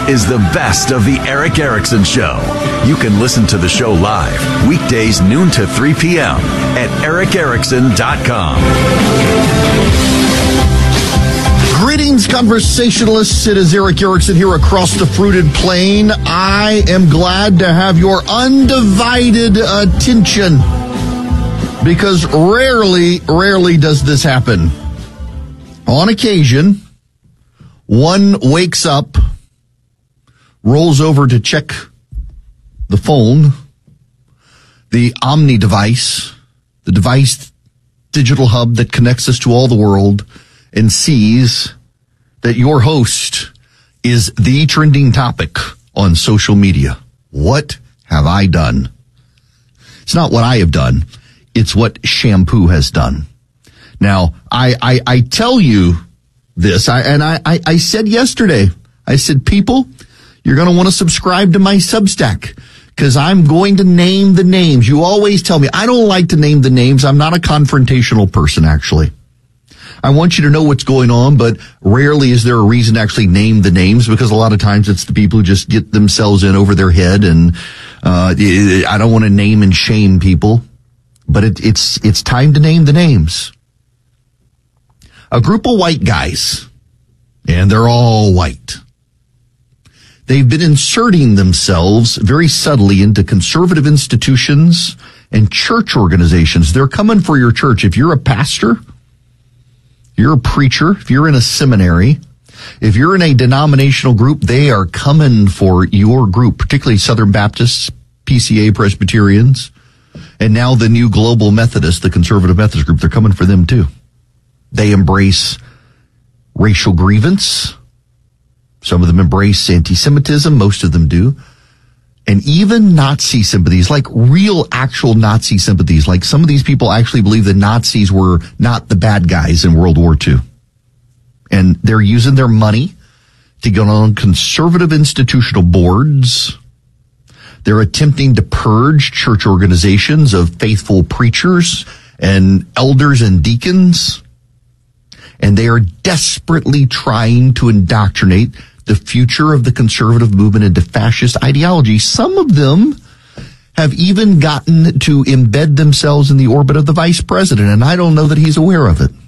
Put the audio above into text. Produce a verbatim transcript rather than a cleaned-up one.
is the best of the Erick Erickson Show. You can listen to the show live weekdays noon to three p.m. at erick erickson dot com. Greetings, conversationalists. It is Erick Erickson here across the fruited plain. I am glad to have your undivided attention because rarely, rarely does this happen. On occasion, one wakes up, rolls over to check the phone, the Omni device, the device digital hub that connects us to all the world, and sees that your host is the trending topic on social media. What have I done? It's not what I have done. It's what shampoo has done. Now, I, I, I tell you this, I, and I, I, I said yesterday, I said, people, you're going to want to subscribe to my Substack because I'm going to name the names. You always tell me, I don't like to name the names. I'm not a confrontational person, actually. I want you to know what's going on, but rarely is there a reason to actually name the names because a lot of times it's the people who just get themselves in over their head, and uh I don't want to name and shame people, but it, it's it's time to name the names. A group of white guys, and they're all white. They've been inserting themselves very subtly into conservative institutions and church organizations. They're coming for your church. If you're a pastor, you're a preacher, if you're in a seminary, if you're in a denominational group, they are coming for your group, particularly Southern Baptists, P C A Presbyterians, and now the new Global Methodist, the Conservative Methodist group, they're coming for them too. They embrace racial grievance. Some of them embrace anti-Semitism, most of them do. And even Nazi sympathies, like real actual Nazi sympathies. Like some of these people actually believe the Nazis were not the bad guys in World War Two. And they're using their money to get on conservative institutional boards. They're attempting to purge church organizations of faithful preachers and elders and deacons. And they are desperately trying to indoctrinate the future of the conservative movement into fascist ideology. Some of them have even gotten to embed themselves in the orbit of the vice president, and I don't know that he's aware of it.